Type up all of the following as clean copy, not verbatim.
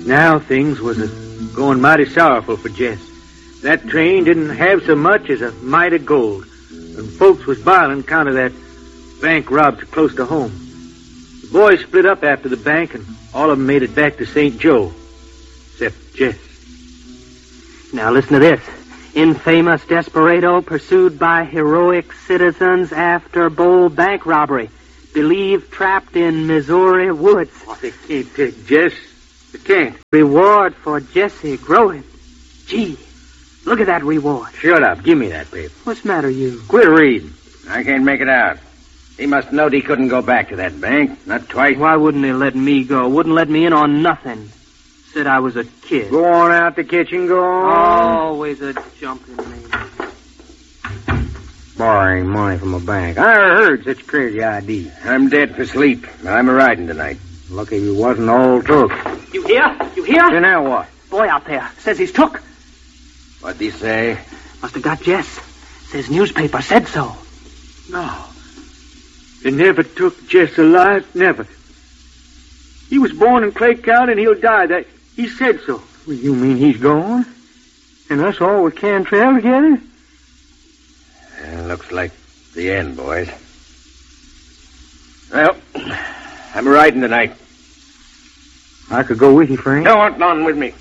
Now things was going mighty sorrowful for Jess. That train didn't have so much as a mite of gold, and folks was biling count of that bank robbed close to home. The boys split up after the bank, and all of them made it back to St. Joe, except Jess. Now listen to this. Infamous desperado pursued by heroic citizens after bold bank robbery. Believed trapped in Missouri woods. Oh, they can't take Jess. They can't. Reward for Jesse growing. Gee, look at that reward. Shut up. Give me that paper. What's the matter, you? Quit reading. I can't make it out. He must know he couldn't go back to that bank. Not twice. Why wouldn't he let me go? Wouldn't let me in on nothing. Said I was a kid. Go on out the kitchen, go on. Always a jumping man. Borrowing money from a bank. I never heard such crazy ideas. I'm dead for sleep. I'm a-riding tonight. Lucky you wasn't all took. You hear? You hear? So now what? Boy out there. Says he's took. What'd he say? Must have got Jess. Says newspaper said so. No. They never took Jess alive. Never. He was born in Clay County and he'll die. That he said so. Well, you mean he's gone? And us all with Cantrell together? Looks like the end, boys. Well, I'm riding tonight. I could go with you, Frank. No, want none with me.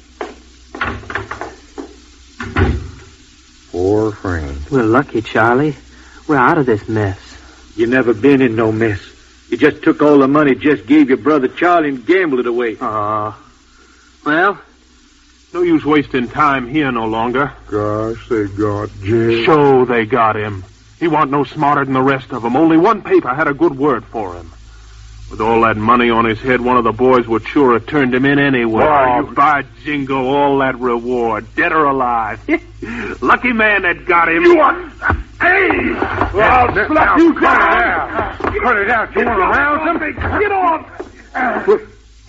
Poor Frank. We're lucky, Charlie. We're out of this mess. You never been in no mess. You just took all the money Jess gave your brother Charlie and gambled it away. Well, no use wasting time here no longer. Gosh, they got Jess. So they got him. He wasn't no smarter than the rest of them. Only one paper had a good word for him. With all that money on his head, one of the boys would sure have turned him in anyway. Oh, by jingo, all that reward, dead or alive. Lucky man that got him. You are... Hey! Well, I'll slap you down. Cut it out. You want to round something? Get off! Look.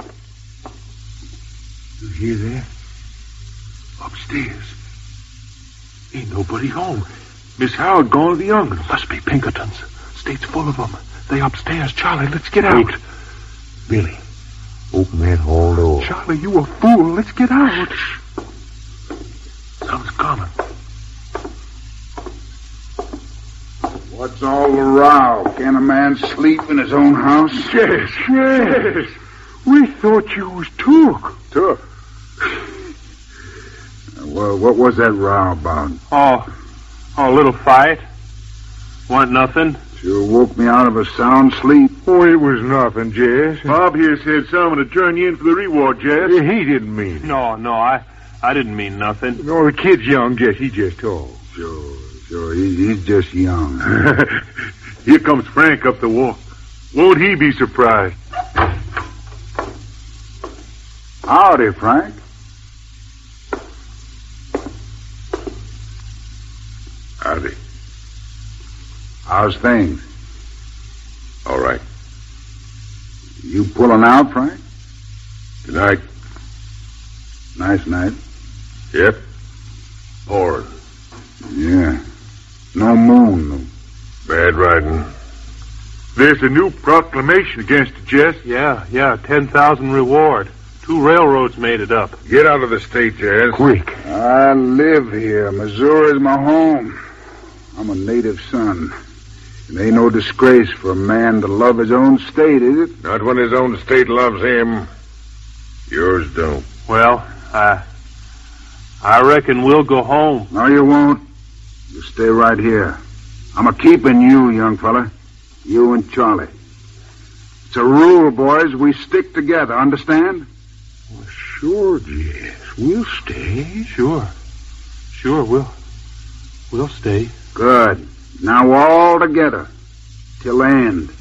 You hear that? Upstairs. Ain't nobody home. Miss Howard gone to the young'uns. Must be Pinkertons. State's full of them. They upstairs. Charlie, let's get out. Wait. Billy, open that hall door. Charlie, you a fool. Let's get out. Something's coming. What's all the row? Can a man sleep in his own house? Yes. We thought you was took. Took? Well, what was that row about? Oh, a little fight. Want nothing? Sure woke me out of a sound sleep. Oh, it was nothing, Jess. Bob here said someone to turn you in for the reward, Jess. He didn't mean it. No, I didn't mean nothing. No, the kid's young, Jess. He just told. Sure. He's just young. Here comes Frank up the walk. Won't he be surprised? Howdy, Frank. Howdy. How's things? All right. You pulling out, Frank? Tonight. Nice night. Yep. Pouring. Yeah. No moon, though. Bad riding. There's a new proclamation against the Jess. Yeah, 10,000 reward. 2 railroads made it up. Get out of the state, Jess. Quick. I live here. Missouri's my home. I'm a native son. It ain't no disgrace for a man to love his own state, is it? Not when his own state loves him. Yours don't. Well, I reckon we'll go home. No, you won't. You stay right here. I'm a-keeping you, young fella. You and Charlie. It's a rule, boys. We stick together, understand? Well, sure, Jess. We'll stay. Sure, we'll stay. Good. Now all together. Till the end.